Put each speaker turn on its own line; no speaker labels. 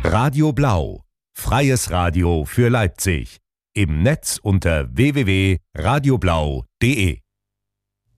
Radio Blau. Freies Radio für Leipzig. Im Netz unter www.radioblau.de